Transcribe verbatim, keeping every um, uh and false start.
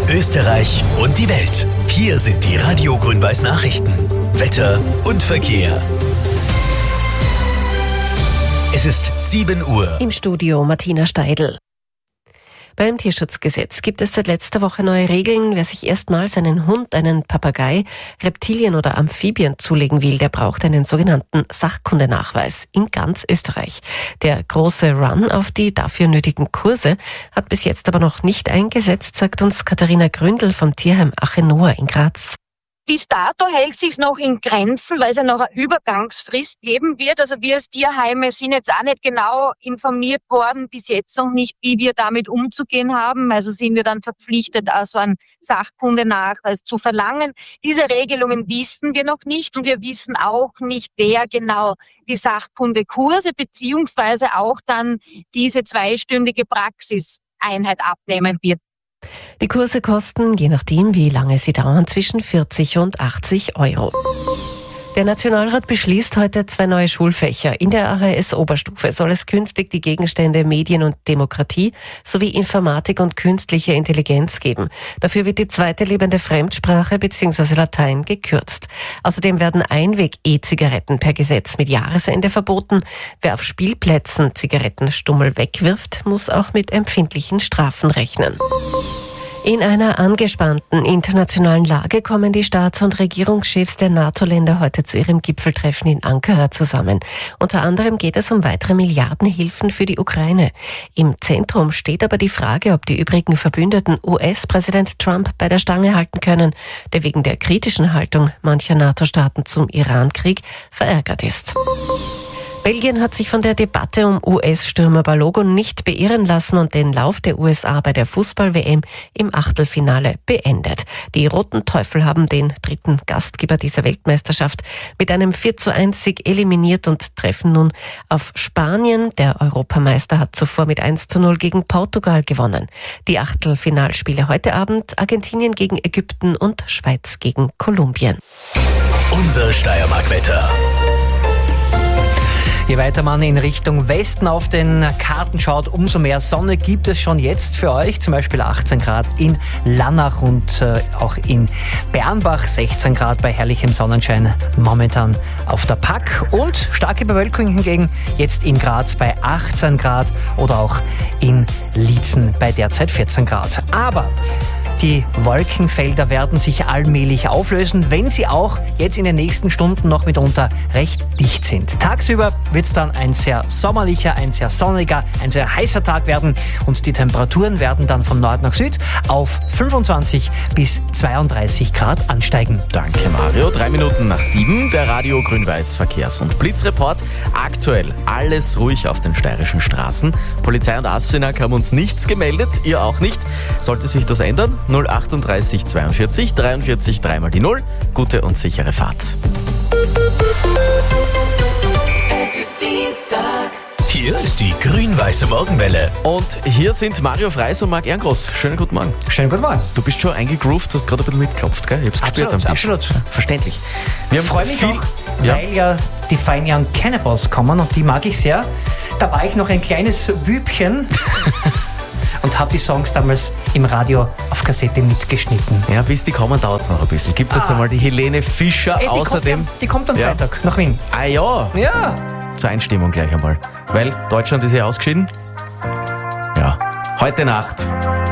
Österreich und die Welt. Hier sind die Radio Grün-Weiß Nachrichten. Wetter und Verkehr. Es ist sieben Uhr. Im Studio Martina Steidl. Beim Tierschutzgesetz gibt es seit letzter Woche neue Regeln. Wer sich erstmals einen Hund, einen Papagei, Reptilien oder Amphibien zulegen will, der braucht einen sogenannten Sachkundenachweis in ganz Österreich. Der große Run auf die dafür nötigen Kurse hat bis jetzt aber noch nicht eingesetzt, sagt uns Katharina Gründl vom Tierheim Achenoa in Graz. Bis dato hält sich's noch in Grenzen, weil es ja noch eine Übergangsfrist geben wird. Also wir als Tierheime sind jetzt auch nicht genau informiert worden, bis jetzt noch nicht, wie wir damit umzugehen haben. Also sind wir dann verpflichtet, also einen Sachkundenachweis zu verlangen. Diese Regelungen wissen wir noch nicht und wir wissen auch nicht, wer genau die Sachkundekurse beziehungsweise auch dann diese zweistündige Praxiseinheit abnehmen wird. Die Kurse kosten, je nachdem wie lange sie dauern, zwischen vierzig und achtzig Euro. Der Nationalrat beschließt heute zwei neue Schulfächer. In der A H S-Oberstufe soll es künftig die Gegenstände Medien und Demokratie sowie Informatik und künstliche Intelligenz geben. Dafür wird die zweite lebende Fremdsprache bzw. Latein gekürzt. Außerdem werden Einweg-E-Zigaretten per Gesetz mit Jahresende verboten. Wer auf Spielplätzen Zigarettenstummel wegwirft, muss auch mit empfindlichen Strafen rechnen. In einer angespannten internationalen Lage kommen die Staats- und Regierungschefs der NATO-Länder heute zu ihrem Gipfeltreffen in Ankara zusammen. Unter anderem geht es um weitere Milliardenhilfen für die Ukraine. Im Zentrum steht aber die Frage, ob die übrigen Verbündeten U S-Präsident Trump bei der Stange halten können, der wegen der kritischen Haltung mancher NATO-Staaten zum Iran-Krieg verärgert ist. Belgien hat sich von der Debatte um U S-Stürmer Balogun nicht beirren lassen und den Lauf der U S A bei der Fußball-W M im Achtelfinale beendet. Die Roten Teufel haben den dritten Gastgeber dieser Weltmeisterschaft mit einem vier zu eins Sieg eliminiert und treffen nun auf Spanien. Der Europameister hat zuvor mit eins zu null gegen Portugal gewonnen. Die Achtelfinalspiele heute Abend: Argentinien gegen Ägypten und Schweiz gegen Kolumbien. Unser Steiermark-Wetter. Je weiter man in Richtung Westen auf den Karten schaut, umso mehr Sonne gibt es schon jetzt für euch. Zum Beispiel achtzehn Grad in Lannach und äh, auch in Bernbach, sechzehn Grad bei herrlichem Sonnenschein momentan auf der Pack. Und starke Bewölkung hingegen jetzt in Graz bei achtzehn Grad oder auch in Liezen bei derzeit vierzehn Grad. Aber die Wolkenfelder werden sich allmählich auflösen, wenn sie auch jetzt in den nächsten Stunden noch mitunter recht dicht sind. Tagsüber wird es dann ein sehr sommerlicher, ein sehr sonniger, ein sehr heißer Tag werden und die Temperaturen werden dann von Nord nach Süd auf fünfundzwanzig bis zweiunddreißig Grad ansteigen. Danke Mario. Drei Minuten nach sieben, der Radio Grün-Weiß Verkehrs- und Blitzreport. Aktuell alles ruhig auf den steirischen Straßen. Polizei und ASFINAG haben uns nichts gemeldet, ihr auch nicht. Sollte sich das ändern? null achtunddreißig zweiundvierzig dreiundvierzig dreimal die Null. Gute und sichere Fahrt. Es ist Dienstag. Hier ist die grün-weiße Morgenwelle. Und hier sind Mario Freis und Marc Ehrengroß. Schönen guten Morgen. Schönen guten Morgen. Du bist schon eingegroovt, hast gerade ein bisschen mitgeklopft, gell? Ich hab's gespürt am Tisch. Absolut. Verständlich. Wir Ich freue mich viel, auch, ja. weil ja die Fine Young Cannibals kommen und die mag ich sehr. Da war ich noch ein kleines Bübchen und habe die Songs damals im Radio auf Kassette mitgeschnitten. Ja, bis die kommen, dauert es noch ein bisschen. Gibt es jetzt Ah. einmal die Helene Fischer Ey, die außerdem? Kommt, die kommt am Ja. Freitag nach Wien. Ah ja, Ja. zur Einstimmung gleich einmal. Weil Deutschland ist ja ausgeschieden. Ja, heute Nacht